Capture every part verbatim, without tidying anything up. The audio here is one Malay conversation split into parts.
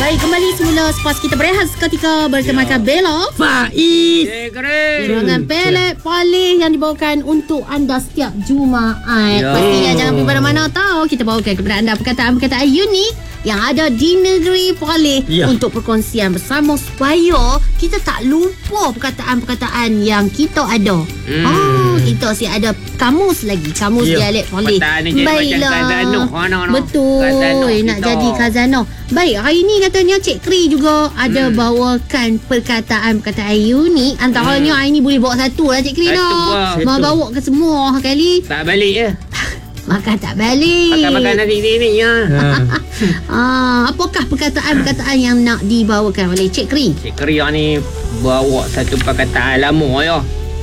Baik, kembali semula selepas kita berehat seketika bertemankan ya. Bella Faiz ruangan pelet paling yang dibawakan untuk anda setiap Jumaat ya. Pastinya jangan pergi mana-mana tahu. Kita bawakan kepada anda perkataan-perkataan unik yang ada di negeri Perlis ya. Untuk perkongsian bersama supaya kita tak lupa perkataan-perkataan yang kita ada. hmm. Oh, kita si ada kamus lagi, kamus ya. Dialek Perlis. Baiklah, betul, nak jadi khazanah. Baik, hari ni katanya Cik Kri juga ada hmm. bawakan perkataan-perkataan unik. Antaranya hmm. hari ni boleh bawa satu lah Cik Kri dah. Mau bawa ke semua kali. Tak balik je. Makan tak balik. Makan-makan nanti ni ya. ah, apakah perkataan-perkataan yang nak dibawakan oleh Cik Kri? Cik Kri yang ni bawa satu perkataan lama ya.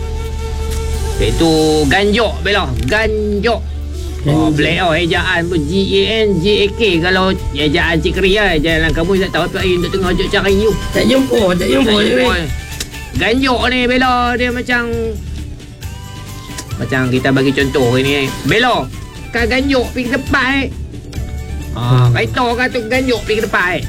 Iaitu ganjok Bella. Ganjok. Oh, black oh, ejaan pun G A N J A K. Kalau ejaan Cik Kri lah. Jalan kamu tak tahu apa lagi untuk tengah ajak cari you. Tak jumpa, tak jumpa. Tak jumpa. Ganjok ni Bella, dia macam macam kita bagi contoh ni. Bella, kau ganjok pergi ke depan eh. Ah, kaita kau tu ganjok pergi ke depan eh.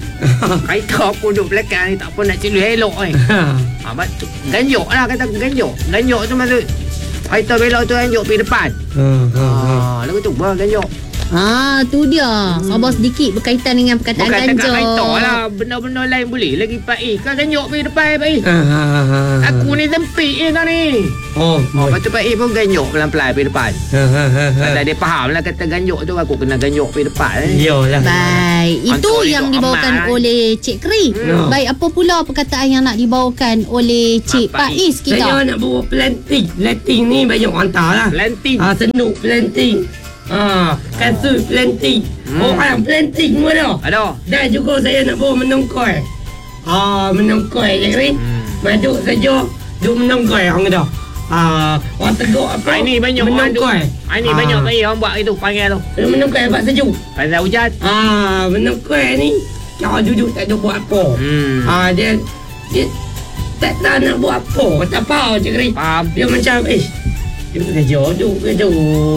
Kaita pun duduk belakang ni tak apa nak celui elok eh. Ah, betul. Ganjok lah kata ganjok. Ganjok tu maksud kaita Bella tu ganjok pergi depan. Ah, lagu tu bah ganjok. Ah, tu dia. Sabar sedikit berkaitan dengan perkataan bukan ganjok. Bukan kaita lah. Benda-benda lain boleh lagi Pak E. Kau ganjok pergi depan Pak E. Aku ni sempit eh kau ni. Oh, oh lepas tu Pak E pun ganjok pelan-pelan pergi depan. Kata dia faham lah kata ganjok tu aku kena ganjok pergi depan eh. Yolah. Baik, itu Antuk yang dibawakan amal, oleh Cik Kri. Hmm. Baik, apa pula perkataan yang nak dibawakan oleh Cik Pak Is kita? Saya nak bawa planting. Planting ni banyak orang tahu lah. Planting. Ah, senuk planting. Ah, kasut planting. Hmm. Orang planting semua dah. Ada. Dan juga saya nak bawa menongkoi. Ah, menongkoi je Kri. Hmm. Maduk saja duk menongkoi orang dah. Ah, orang tegak apa? Ah, ini banyak orang duk. Ah, ini ah. banyak kali orang buat itu panggil tu. Menongkoi abang sejuk. Pasal hujan. Ah, menongkoi ni kalau duduk tak ada buat apa. Hmm. Ah, dia dia tak tahu nak buat apa. Tak faham je Kri. Faham. Dia macam eh dia kerja duk kerja.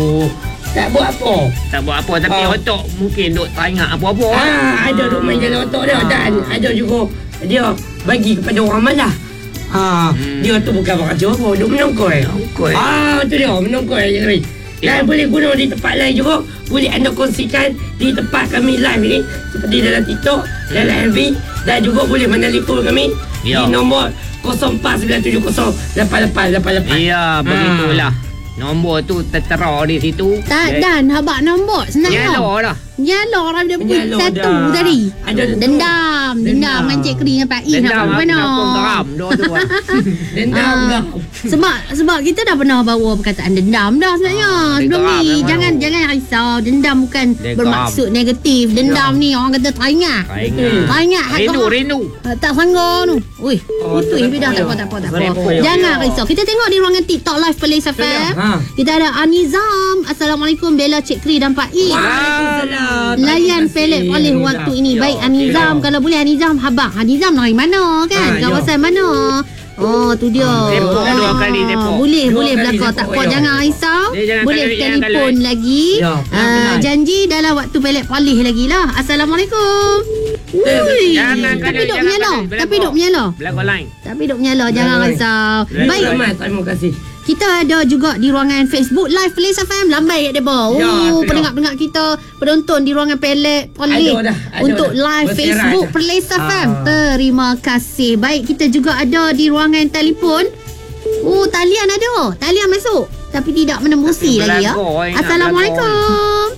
Tak buat apa. Tak buat apa tapi uh. otak mungkin duk teringat apa-apa. Ah, ada duk main jalan otak dia ah. Dan ada juga dia bagi kepada orang malas. Ah, hmm. dia tu bukan bekerja apa, duk menongkoi. Menongkoi. Ah, tu dia menongkoi je Kri. Dan ya. boleh guna di tempat lain juga. Boleh anda kongsikan di tempat kami live ni seperti dalam TikTok, dalam M V dan juga boleh menelpon kami ya. Di nombor kosong empat sembilan tujuh kosong lapan lapan lapan lapan. Ya, begitulah. Ah. Nombor tu tertera di situ. Tak dan habak nombor senang tau. Nyala dah. Nyala orang dia pun satu dah. Tadi. Ada dendam, dendam dengan Cik Kri dengan Pak I nak mana? Dendam dua tu. Dendam dah. Sebab sebab kita dah pernah bawa perkataan dendam dah sebenarnya. Ah, sebelum ni jangan memang. jangan risau. Dendam bukan Degam. bermaksud negatif. Dendam ya. ni orang kata teringat. Teringat. Rindu, rindu. Tak sanggup tu. Ui, itu beda tak apa tak apa tak apa. Jangan risau. Kita tengok di ruangan TikTok live Perlis F M. Kita ada Anizam. Assalamualaikum Bella, Cik Kri dan Pak I. Waalaikumsalam. Layan pelet oleh waktu ini. Baik Anizam, kalau boleh Anizam habaq. Anizam dari mana kan? Kawasan mana? Oh, tu dia. Depok ah, dua kali Depok. Boleh, dua boleh belakang. Tak apa, jangan risau. Boleh telefon lagi. Ya, uh, janji dalam waktu pelet Perlis lagi lah. Assalamualaikum. Ui. Jangan tapi duk menyala. Tapi duk menyala. Belakang lain. Tapi duk menyala, jangan risau. Baik. Terima kasih. Kita ada juga di ruangan Facebook Live Perlis F M. Lambai kat mereka. Oh, pendengar-pendengar kita, penonton di ruangan pelet Perlis untuk live Facebook Perlis F M. Terima kasih. Baik, kita juga ada di ruangan telefon. Oh, talian ada. Talian masuk. Tapi tidak menembusi lagi ya. Assalamualaikum.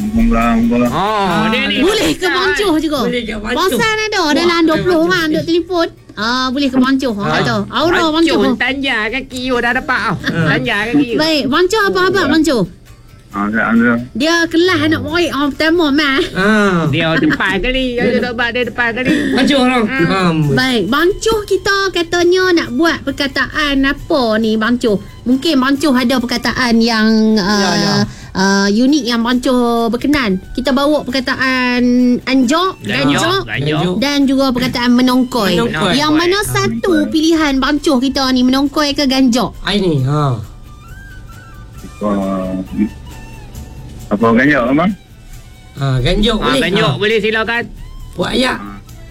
Oh, dia ni. Boleh ke bancuh juga? Bosan ada dalam dua puluh orang duk telefon. Ah, boleh ke bancuh. Ha tu. Aura bancuh. Tanja kaki you dah dapat. Tanja kaki you. Baik, bancuh apa abang bancuh? Ada. Dia kelas anak murid orang pertama mah. Ah. Dia depan kali. Dia duduk bak dia depan kali. Bancuh orang. Baik, bancuh kita katanya nak buat perkataan apa ni bancuh? Mungkin bancuh ada perkataan yang uh, ya, ya. Uh, unik yang bancuh berkenan. Kita bawa perkataan anjok, ganjok, ganjok dan juga perkataan menongkoi. menongkoi. Yang mana ha, satu menongkoi. Pilihan bancuh kita ni, menongkoi ke ganjok? Ini ha. Uh, apa ganjok abang? Ha, ganjok ha, boleh. Ganjok ha. boleh silakan. Buat ayat.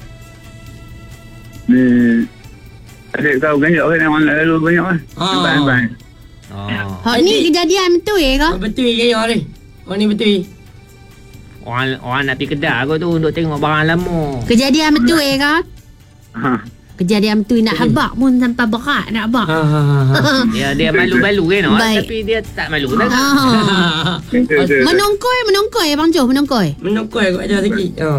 Ni adik tahu ganjak kan yang mana lalu banyak kan. Ah. Bahan-bahan. Oh. Hak ni kejadian betul eh ke? Oh, betul ke ya ni? Oh ni betul. Orang orang nak pergi kedai aku tu untuk tengok barang lama. Kejadian betul eh ke? Ha. Kejadian betul nak habak pun sampai berat nak habak. Ha ha ha. Dia dia malu-malu kan no? Baik. Tapi dia tak malu tak. Ah. Menongkoi, menongkoi Abang Jo, menongkoi. Menongkoi aku ada sikit. Ha.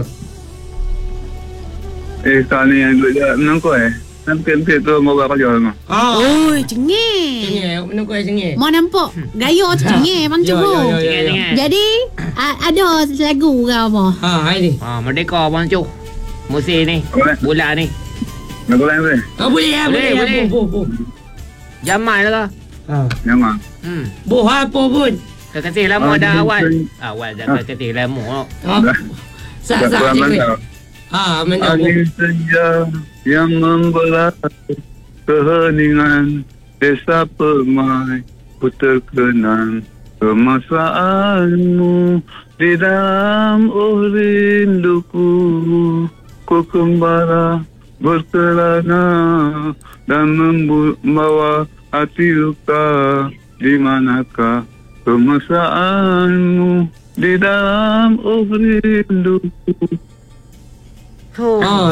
Eh, sekarang ni yang duduk je menongkoi eh. Nanti-nanti tu mau buat kerja semua. Ah. Oi, cengeng. Cengeng, menongkoi cengeng. Mau nampak gaya tu cengeng Abang Jo. Ya, ya, ya, ya. Jangan. Jadi a- ada lagu ke apa? Ha, hai ni. Ah, Merdeka Abang Cuk. Musim ni. Boleh. Bulan ni. Nak lain boleh? Oh, boleh ya, Boleh, boleh. boleh. Bo, bo, bo. Jamal lah. Ha. Memang. Hmm. Bo apa pun. Kekasih lama Ah, dah jadi- awal. jadi- Awal dah Ah. kekasih lama. Ha. Sah Tak sah kurang je. mantap. Ha, mendak bo. Angin senja yang membelah keheningan desa Permai, ku terkenang kemasaanmu di dalam oh rinduku, ku kembara berkelana dan membawa hati luka. Di manakah kemasaanmu di dalam oh rinduku. Oh. Ha.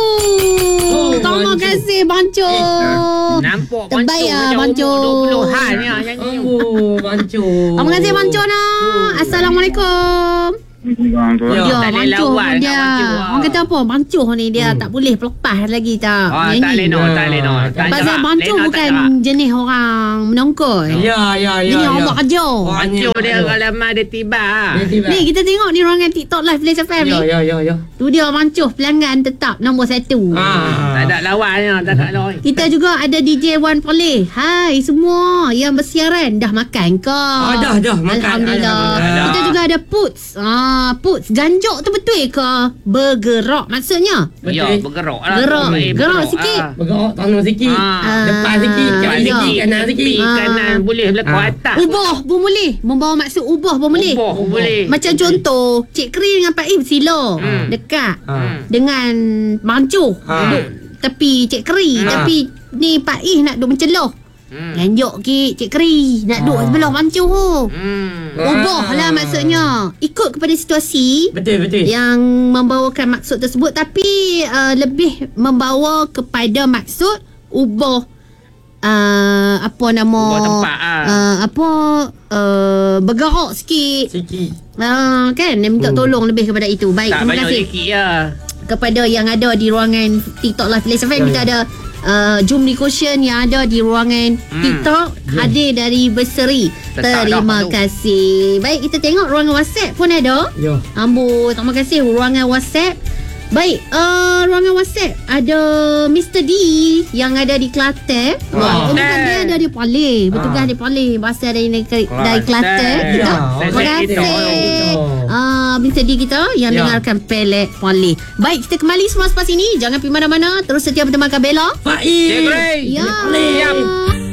Oh, terima Banjo. kasih Bang Jo. Nampak Terbaik ah, Bang Jo. dua puluh han ni ah, nyanyi. Oh, bancu. Terima kasih Bang Jo nak. Assalamualaikum. Ya. Dia tak boleh bancuh lawan dia. nak bancuh, ah. Orang kata apa? Bancuh ni dia Hmm. tak boleh pelepas lagi tak. Oh, tak boleh no, tak boleh no. Tak Pasal gerak. bancuh Lena tak bukan gerak. jenis orang menongkoi. Ya, ya, ya. Jenis ya. orang buat kerja. Bancuh dia kalau lama dia tiba. Dia tiba. Ni kita tengok ni ruangan TikTok live Blaze F M ni. Ya, ya, ya, ya. Tu dia bancuh pelanggan tetap nombor satu. Ah. Tak ada lawan ni, tak ada lawan. Kita juga ada D J Wan Poleh. Hai semua yang bersiaran dah makan ke? Ah, dah, dah, makan. Alhamdulillah. Alhamdulillah. Kita juga ada Puts. Ah, Puts ganjok tu betul ke? Bergerak maksudnya. Ya, Betul. bergerak lah. Gerak. Eh, Gerak sikit. ah. Bergerak tangan sikit. Ah. Depan sikit, Ah, kanan ya. sikit, kanan sikit. Tepi Ah. kanan boleh belakang Ah. atas. Ubah pun boleh. Membawa maksud ubah pun boleh. Ubah pun boleh. Macam contoh, Cik Kri dengan Pak Im sila. Hmm. Dekat. Ah. Dengan Mancuh. Ah. Duduk tepi Cik Kri. Ah. Tapi ni Pak Im nak duduk menceloh. Hmm. Ganjok ke Cik Kri. Nak duduk Ah. sebelah Mancuh tu. Hmm. Ubah lah maksudnya. Ikut kepada situasi Betul, betul. yang membawakan maksud tersebut, tapi uh, lebih membawa kepada maksud ubah uh, apa nama Ubah tempat, ah. uh, apa uh, bergerak sikit Sikit. uh, kan dia minta Hmm. tolong lebih kepada itu. Baik, Tak terima banyak kasih sikit ya. kepada yang ada di ruangan TikTok Live Blaze F M. Ya, Kita ya. ada uh, Jum Cushion yang ada di ruangan Hmm. TikTok hadir dari Berseri. Letak Terima dah tu. kasih. Baik, kita tengok ruangan WhatsApp pun ada. Ya. Ambul, terima kasih ruangan WhatsApp. Baik, uh, ruangan WhatsApp ada Mister D yang ada di Kelantan. Wah, oh, bukan Kelantan. dia ada di Palih. Bertugas Ah. di Palih. Berasal dari negeri dari Kelantan. Ya. Kita, Saya terima cek kita. kasih. Oh. Ah, Mister D kita yang Ya. dengarkan Pelet Palih. Baik, kita kembali semua selepas ini. Jangan pergi mana-mana. Terus setia bertemankan Bella. Faiz. Cik Ray. Ya. Boleh.